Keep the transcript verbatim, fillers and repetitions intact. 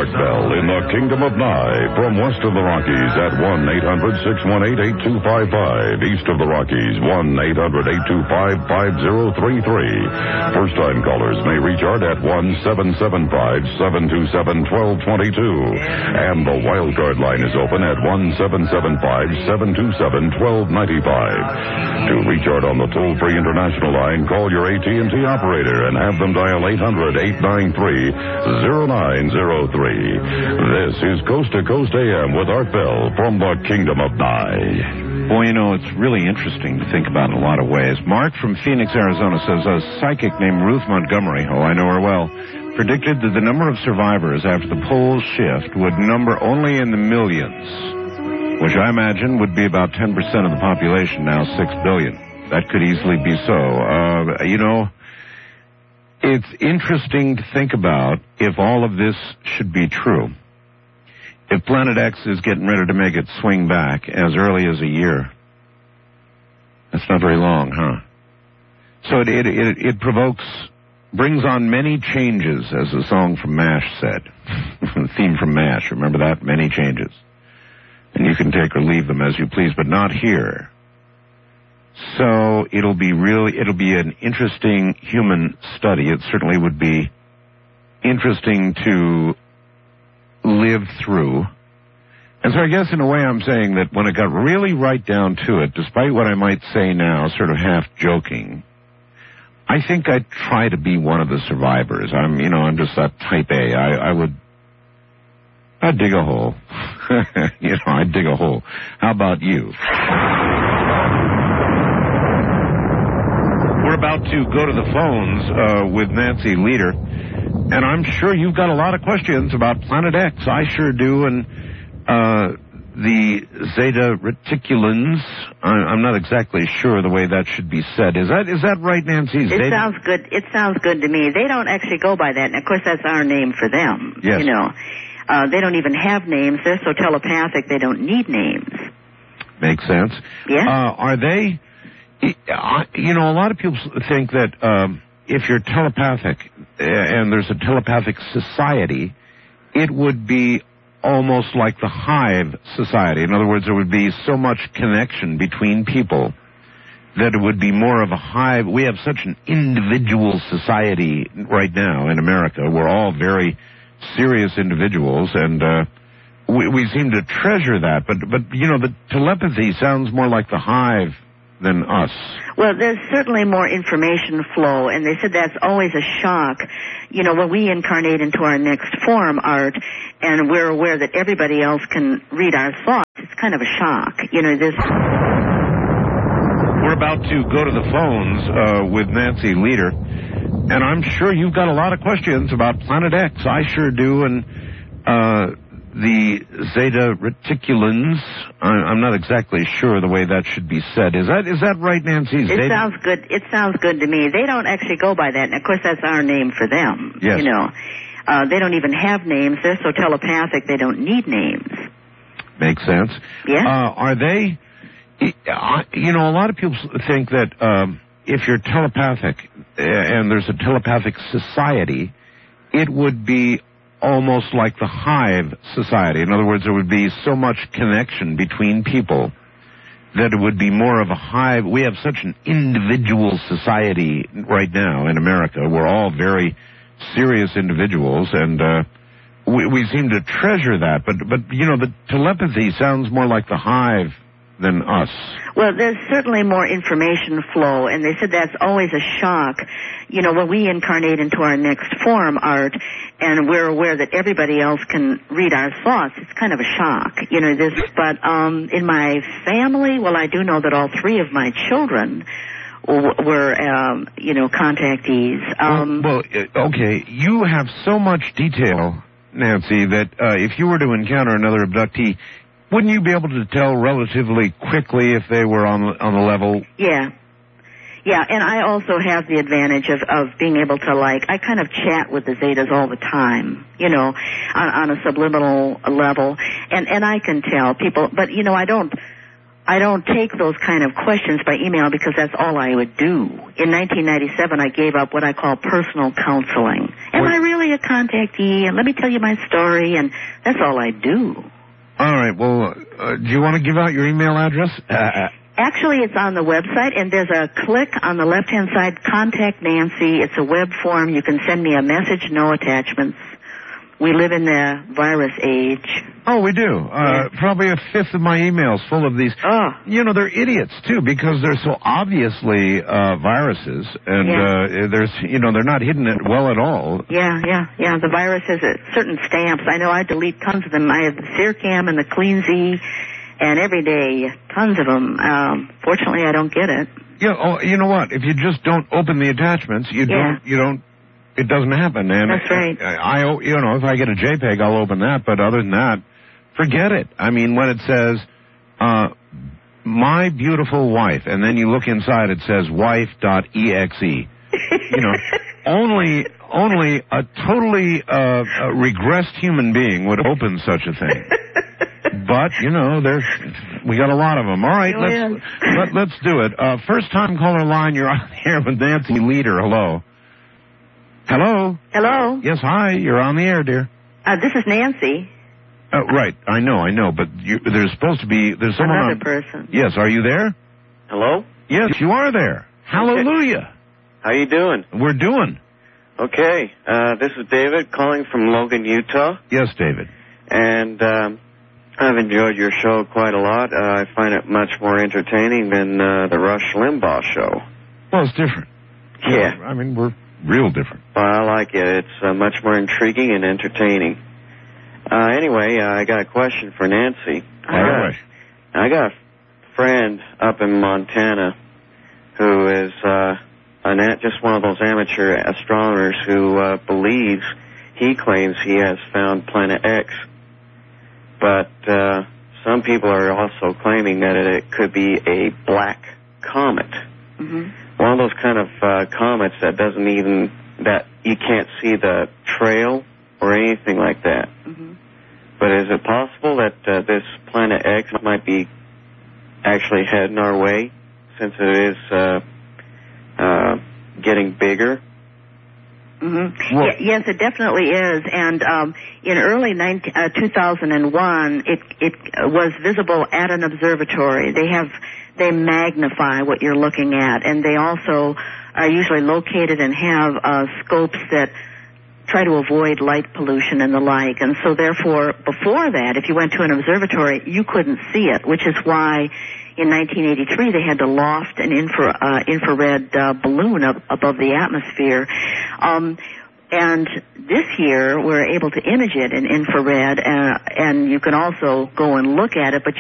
Art Bell in the Kingdom of Nye. From west of the Rockies at one eight hundred six one eight eight two five five. East of the Rockies, one eight hundred eight two five five zero three three. First-time callers may reach Art at one seven seven five seven two seven one two two two. And the wildcard line is open at one seven seven five seven two seven one two nine five. To reach Art on the toll-free international line, call your A T and T operator and have them dial eight hundred eight nine three zero nine zero three. This is Coast to Coast A M with Art Bell from the Kingdom of Nye. Boy, you know, it's really interesting to think about in a lot of ways. Mark from Phoenix, Arizona says a psychic named Ruth Montgomery, oh, I know her well, predicted that the number of survivors after the poles shift would number only in the millions, which I imagine would be about ten percent of the population, now six billion. That could easily be so. Uh, you know, it's interesting to think about if all of this should be true. If Planet X is getting ready to make it swing back as early as a year, that's not very long, huh? So it it it, it provokes, brings on many changes, as the song from MASH said. The theme from MASH, remember that? Many changes. And you can take or leave them as you please, but not here. So it'll be really, it'll be an interesting human study. It certainly would be interesting to live through. And so I guess in a way I'm saying that when it got really right down to it, despite what I might say now, sort of half joking, I think I'd try to be one of the survivors. I'm, you know, I'm just that type A. I, I would, I'd dig a hole. You know, I'd dig a hole. How about you? We're about to go to the phones uh, with Nancy Leader, and I'm sure you've got a lot of questions about Planet X. I sure do, and uh, the Zeta Reticulans, I, I'm not exactly sure the way that should be said. Is that is that right, Nancy? It Zeta? sounds good. It sounds good to me. They don't actually go by that, and of course that's our name for them. Yes. You know, uh, they don't even have names. They're so telepathic they don't need names. Makes sense. Yeah. Uh, are they? You know, a lot of people think that um, if you're telepathic and there's a telepathic society, it would be almost like the hive society. In other words, there would be so much connection between people that it would be more of a hive. We have such an individual society right now in America. We're all very serious individuals, and uh, we, we seem to treasure that. But, but, you know, the telepathy sounds more like the hive than us. Well, there's certainly more information flow, and they said that's always a shock. You know, when we incarnate into our next form, Art, and we're aware that everybody else can read our thoughts, it's kind of a shock. You know, this... We're about to go to the phones uh, with Nancy Leader, and I'm sure you've got a lot of questions about Planet X. I sure do, and uh, the Zeta Reticulans, I, I'm not exactly sure the way that should be said. Is that is that right, Nancy? It Zeta? sounds good. It sounds good to me. They don't actually go by that, and of course that's our name for them. Yes. You know, uh, they don't even have names. They're so telepathic they don't need names. Makes sense. Yeah. Uh, are they? You know, a lot of people think that um, if you're telepathic and there's a telepathic society, it would be almost like the hive society. In other words, there would be so much connection between people that it would be more of a hive. We have such an individual society right now in America. We're all very serious individuals, and uh, we, we seem to treasure that. But, but you know, the telepathy sounds more like the hive than us. Well, there's certainly more information flow, and they said that's always a shock. You know, when we incarnate into our next form, Art, and we're aware that everybody else can read our thoughts, it's kind of a shock. You know, this, but um, in my family, well, I do know that all three of my children w- were, um, you know, contactees. Um, well, well, okay, you have so much detail, Nancy, that uh, if you were to encounter another abductee, wouldn't you be able to tell relatively quickly if they were on on the level? Yeah. Yeah, and I also have the advantage of, of being able to, like, I kind of chat with the Zetas all the time, you know, on, on a subliminal level, and, and I can tell people, but, you know, I don't I don't take those kind of questions by email because that's all I would do. In nineteen ninety-seven, I gave up what I call personal counseling. Am I really a contactee? And let me tell you my story, and that's all I do. All right. Well, uh, do you want to give out your email address? Uh, Actually, it's on the website, and there's a click on the left-hand side, Contact Nancy. It's a web form. You can send me a message, no attachments. We live in the virus age. Oh, we do. Uh, yeah. Probably a fifth of my emails full of these. Oh. You know, they're idiots, too, because they're so obviously uh, viruses. And yeah. uh, there's, you know, they're not hidden it well at all. Yeah, yeah, yeah. The virus has a, certain stamps. I know I delete tons of them. I have the Searcam and the Clean Z, and every day, tons of them. Um, fortunately, I don't get it. Yeah, oh, you know what? If you just don't open the attachments, you yeah. don't, you don't, it doesn't happen. And that's right. I, I, you know, if I get a JPEG, I'll open that. But other than that, forget it. I mean, when it says, uh, my beautiful wife, and then you look inside, it says wife dot E X E. You know, only, only a totally, uh, uh, regressed human being would open such a thing. But, you know, there's, we got a lot of them. All right, oh, let's, yeah. let, let's do it. Uh, first time caller line, you're on the air with Nancy Leader. Hello. Hello? Hello? Yes, hi, you're on the air, dear. Uh, this is Nancy. Uh, right, I know, I know, but you, there's supposed to be, there's someone Another on... person. Yes, are you there? Hello? Yes, you are there. Hallelujah. How you doing? We're doing. Okay, uh, this is David calling from Logan, Utah. Yes, David. And, um, I've enjoyed your show quite a lot. Uh, I find it much more entertaining than, uh, the Rush Limbaugh show. Well, it's different. Yeah. I mean, we're real different. Well, I like it. It's uh, much more intriguing and entertaining. Uh, anyway, uh, I got a question for Nancy. All I got, right. I got a friend up in Montana who is uh, an, just one of those amateur astronomers who uh, believes, he claims he has found Planet X. But uh, some people are also claiming that it, it could be a black comet. Mm-hmm. One of those kind of uh, comets that doesn't even, that you can't see the trail or anything like that. Mm-hmm. But is it possible that uh, this Planet X might be actually heading our way, since it is uh, uh, getting bigger? Mm-hmm. Y- yes, it definitely is. And um, in early nineteen, uh, two thousand one, it it was visible at an observatory. They have they magnify what you're looking at, and they also are usually located and have uh, scopes that try to avoid light pollution and the like. And so therefore, before that, if you went to an observatory, you couldn't see it, which is why in nineteen eighty-three they had to loft an infra, uh, infrared uh, balloon up above the atmosphere. Um, and this year we're able to image it in infrared, uh, and you can also go and look at it, but